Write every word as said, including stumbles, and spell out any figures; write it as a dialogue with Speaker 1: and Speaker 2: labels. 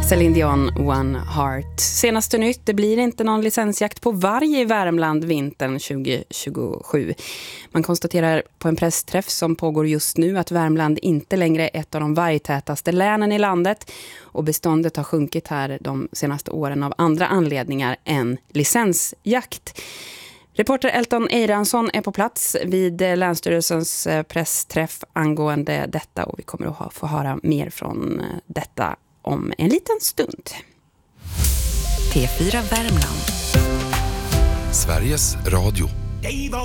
Speaker 1: Celine Dion, One Heart. Senaste nytt, det blir inte någon licensjakt på varg i Värmland vintern tjugo tjugosju. Man konstaterar på en pressträff som pågår just nu att Värmland inte längre är ett av de vargtätaste länen i landet och beståndet har sjunkit här de senaste åren av andra anledningar än licensjakt. Reporter Elton Eiransson är på plats vid Länsstyrelsens pressträff angående detta och vi kommer att få höra mer från detta om en liten stund.
Speaker 2: P fyra Värmland.
Speaker 3: Sveriges Radio.